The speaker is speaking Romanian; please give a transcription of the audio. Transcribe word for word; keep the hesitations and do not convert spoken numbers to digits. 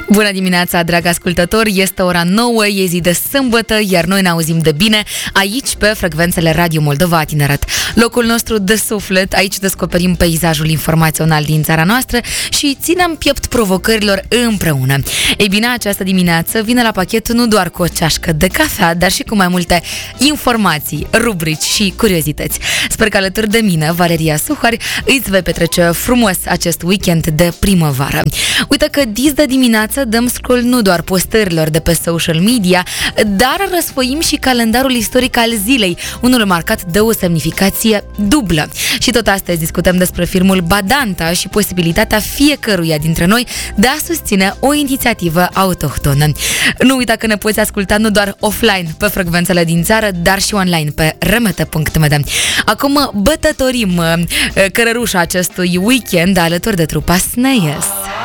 Bună dimineața, dragi ascultători! Este ora nouă, e zi de sâmbătă, iar noi ne auzim de bine aici pe frecvențele Radio Moldova Tineret. Locul nostru de suflet, aici descoperim peisajul informațional din țara noastră și ținem piept provocărilor împreună. Ei bine, această dimineață vine la pachet nu doar cu o ceașcă de cafea, dar și cu mai multe informații, rubrici și curiozități. Sper că alături de mine, Valeria Suhari, îți vei petrece frumos acest weekend de primăvară. Uite că dis de dimineață dăm scroll nu doar postărilor de pe social media, dar răsfoim și calendarul istoric al zilei, unul marcat de o semnificație dublă. Și tot astăzi discutăm despre filmul Badanta și posibilitatea fiecăruia dintre noi de a susține o inițiativă autohtonă. Nu uita că ne poți asculta nu doar offline pe frecvențele din țară, dar și online pe remete punct m d. Acum bătătorim cărărușa acestui weekend alături de trupa Sneyes.